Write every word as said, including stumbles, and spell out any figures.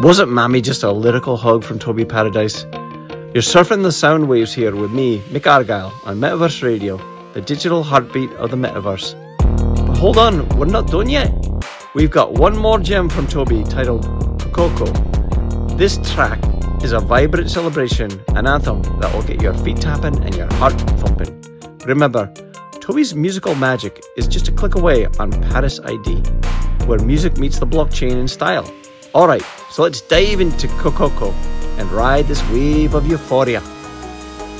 Wasn't Mammy just a lyrical hug from Toby Paradise? You're surfing the sound waves here with me, Mick Argyle, on Metaverse Radio, the digital heartbeat of the metaverse. But hold on, we're not done yet. We've got one more gem from Toby titled Coco. This track is a vibrant celebration, an anthem that will get your feet tapping and your heart thumping. Remember, Toby's musical magic is just a click away on Paris I D, where music meets the blockchain in style. Alright, so let's dive into Coco and ride this wave of euphoria.